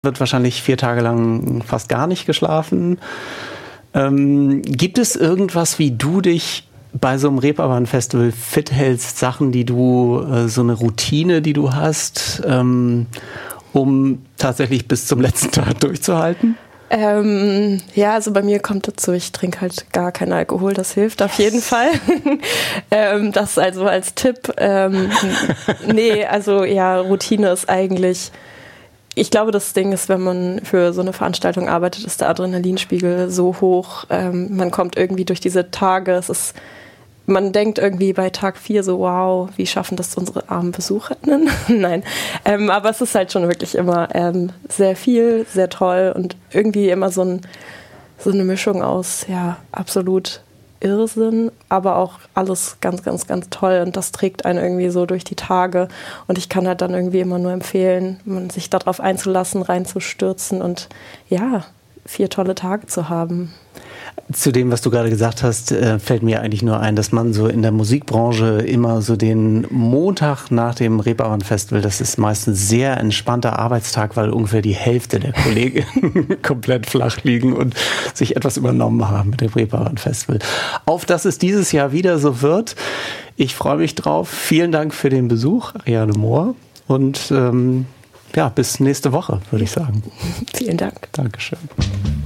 wird wahrscheinlich 4 Tage lang fast gar nicht geschlafen. Gibt es irgendwas, wie du dich bei so einem Reeperbahn-Festival fit hältst, Sachen, die du, so eine Routine, die du hast, um tatsächlich bis zum letzten Tag durchzuhalten? Ja, also bei mir kommt dazu, ich trinke halt gar keinen Alkohol, das hilft auf jeden Fall. Das also als Tipp. Nee, also ja, Routine ist eigentlich, ich glaube, das Ding ist, wenn man für so eine Veranstaltung arbeitet, ist der Adrenalinspiegel so hoch, man kommt irgendwie durch diese Tage, man denkt irgendwie bei Tag 4 so, wow, wie schaffen das unsere armen BesucherInnen? Nein, aber es ist halt schon wirklich immer sehr viel, sehr toll und irgendwie immer so eine Mischung aus, ja, absolut Irrsinn, aber auch alles ganz, ganz, ganz toll und das trägt einen irgendwie so durch die Tage und ich kann halt dann irgendwie immer nur empfehlen, sich darauf einzulassen, reinzustürzen und ja, 4 tolle Tage zu haben. Zu dem, was du gerade gesagt hast, fällt mir eigentlich nur ein, dass man so in der Musikbranche immer so den Montag nach dem Reeperbahn-Festival, das ist meistens sehr entspannter Arbeitstag, weil ungefähr die Hälfte der Kollegen komplett flach liegen und sich etwas übernommen haben mit dem Reeperbahn-Festival. Auf dass es dieses Jahr wieder so wird. Ich freue mich drauf. Vielen Dank für den Besuch, Ariane Mohr. Und ja, bis nächste Woche, würde ich sagen. Vielen Dank. Dankeschön.